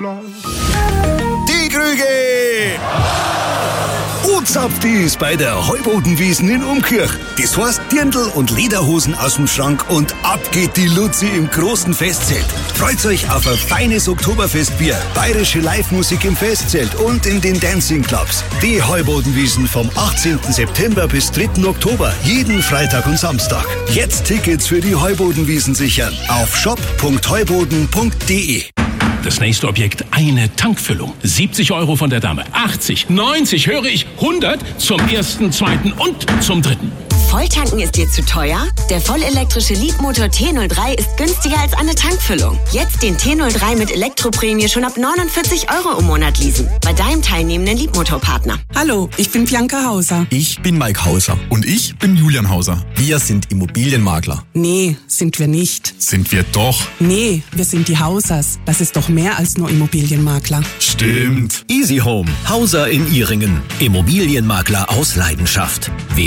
Die Krüge! Uzapft ist bei der Heubodenwiesen in Umkirch. Das heißt Dirndl und Lederhosen aus dem Schrank und ab geht die Luzi im großen Festzelt. Freut euch auf ein feines Oktoberfestbier, bayerische Live-Musik im Festzelt und in den Dancing Clubs. Die Heubodenwiesen vom 18. September bis 3. Oktober, jeden Freitag und Samstag. Jetzt Tickets für die Heubodenwiesen sichern auf shop.heuboden.de. Das nächste Objekt, eine Tankfüllung. 70 € von der Dame. 80, 90, höre ich, 100 zum ersten, zweiten und zum dritten. Volltanken ist dir zu teuer? Der vollelektrische Leapmotor T03 ist günstiger als eine Tankfüllung. Jetzt den T03 mit Elektroprämie schon ab 49 € im Monat leasen. Bei deinem teilnehmenden Leapmotor-Partner. Hallo, ich bin Bianca Hauser. Ich bin Mike Hauser. Und ich bin Julian Hauser. Wir sind Immobilienmakler. Nee, sind wir nicht. Sind wir doch. Nee, wir sind die Hausers. Das ist doch mehr als nur Immobilienmakler. Stimmt. Easy Home, Hauser in Ihringen. Immobilienmakler aus Leidenschaft.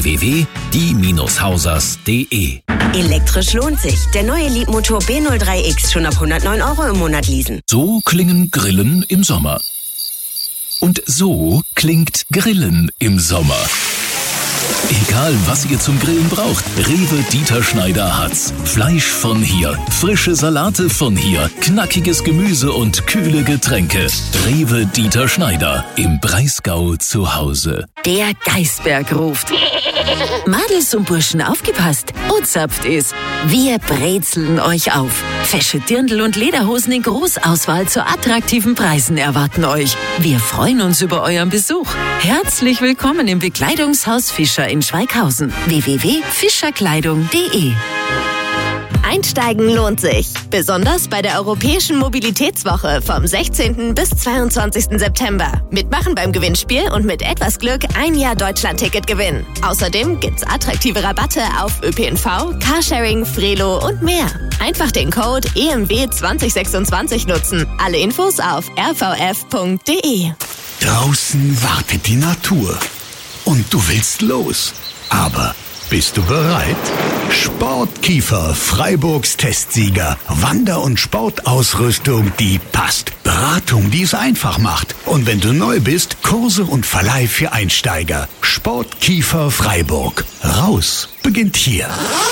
www.die-hausers.de. Elektrisch lohnt sich. Der neue Leapmotor B03X schon ab 109 € im Monat leasen. So klingen Grillen im Sommer. Und so klingt Grillen im Sommer. Egal, was ihr zum Grillen braucht, Rewe Dieter Schneider hat's. Fleisch von hier, frische Salate von hier, knackiges Gemüse und kühle Getränke. Rewe Dieter Schneider, im Breisgau zu Hause. Der Geisberg ruft. Madels und Burschen, aufgepasst. Uzapft ist. Wir brezeln euch auf. Fesche Dirndl und Lederhosen in Großauswahl zu attraktiven Preisen erwarten euch. Wir freuen uns über euren Besuch. Herzlich willkommen im Bekleidungshaus Fischer in Schweighausen. www.fischerkleidung.de. Einsteigen lohnt sich. Besonders bei der Europäischen Mobilitätswoche vom 16. bis 22. September. Mitmachen beim Gewinnspiel und mit etwas Glück ein Jahr Deutschland-Ticket gewinnen. Außerdem gibt's attraktive Rabatte auf ÖPNV, Carsharing, Frelo und mehr. Einfach den Code EMW 2026 nutzen. Alle Infos auf rvf.de. Draußen wartet die Natur. Und du willst los. Aber bist du bereit? Sportkiefer, Freiburgs Testsieger. Wander- und Sportausrüstung, die passt. Beratung, die es einfach macht. Und wenn du neu bist, Kurse und Verleih für Einsteiger. Sportkiefer Freiburg. Raus beginnt hier.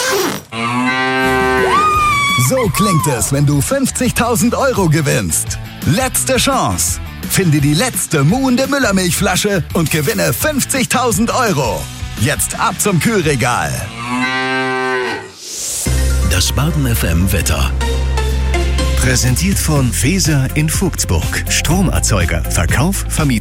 So klingt es, wenn du 50.000 € gewinnst. Letzte Chance. Finde die letzte muhende Müllermilchflasche und gewinne 50.000 €. Jetzt ab zum Kühlregal. Das Baden FM Wetter. Präsentiert von Feser in Vogtsburg. Stromerzeuger, Verkauf, Vermietung.